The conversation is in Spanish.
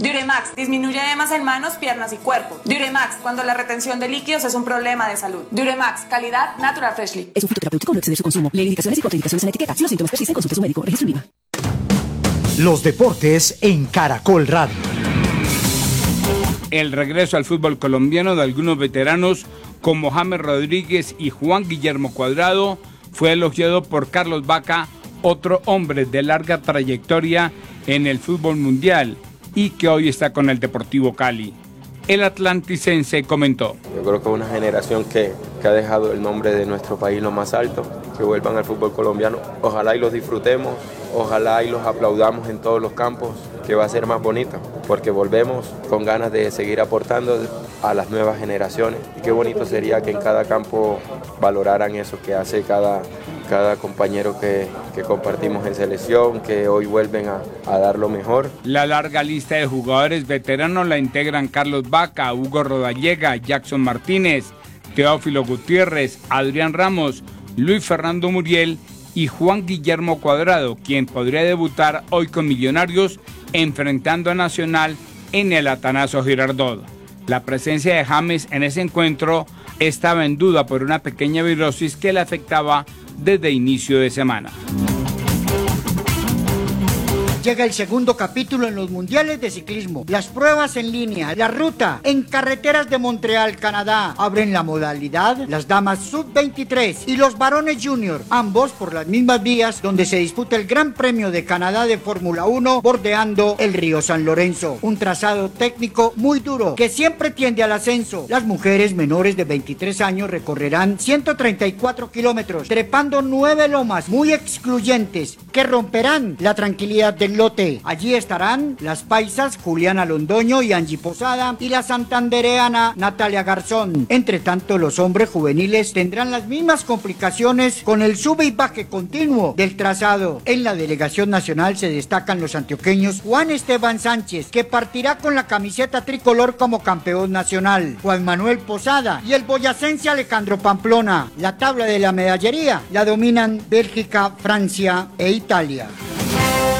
Diuremax disminuye edemas en manos, piernas y cuerpo. Diuremax, cuando la retención de líquidos es un problema de salud. Diuremax, calidad Natural Freshly. Es un fitoterapéutico, no exceder su consumo. Lee indicaciones y contraindicaciones en la etiqueta. Si los síntomas persisten, consulte a su médico. Registro INVIMA. Los deportes en Caracol Radio. El regreso al fútbol colombiano de algunos veteranos como James Rodríguez y Juan Guillermo Cuadrado fue elogiado por Carlos Vaca, otro hombre de larga trayectoria en el fútbol mundial y que hoy está con el Deportivo Cali. El atlanticense comentó: yo creo que es una generación que ha dejado el nombre de nuestro país lo más alto, que vuelvan al fútbol colombiano. Ojalá y los disfrutemos, ojalá y los aplaudamos en todos los campos, que va a ser más bonito, porque volvemos con ganas de seguir aportando a las nuevas generaciones. Y qué bonito sería que en cada campo valoraran eso que hace cada compañero que compartimos en selección, que hoy vuelven a dar lo mejor. La larga lista de jugadores veteranos la integran Carlos Vaca, Hugo Rodallega, Jackson Martínez, Teófilo Gutiérrez, Adrián Ramos, Luis Fernando Muriel y Juan Guillermo Cuadrado, quien podría debutar hoy con Millonarios enfrentando a Nacional en el Atanasio Girardot. La presencia de James en ese encuentro estaba en duda por una pequeña virosis que le afectaba desde inicio de semana. Llega el segundo capítulo en los mundiales de ciclismo. Las pruebas en línea, la ruta en carreteras de Montreal, Canadá. Abren la modalidad las damas sub-23 y los varones junior, ambos por las mismas vías donde se disputa el Gran Premio de Canadá de Fórmula 1, bordeando el río San Lorenzo. Un trazado técnico muy duro que siempre tiende al ascenso. Las mujeres menores de 23 años recorrerán 134 kilómetros, trepando 9 lomas muy excluyentes que romperán la tranquilidad del lote. Allí estarán las paisas Juliana Londoño y Angie Posada y la santandereana Natalia Garzón. Entre tanto, los hombres juveniles tendrán las mismas complicaciones con el sube y baje continuo del trazado. En la delegación nacional se destacan los antioqueños Juan Esteban Sánchez, que partirá con la camiseta tricolor como campeón nacional, Juan Manuel Posada y el boyacense Alejandro Pamplona. La tabla de la medallería la dominan Bélgica, Francia e Italia.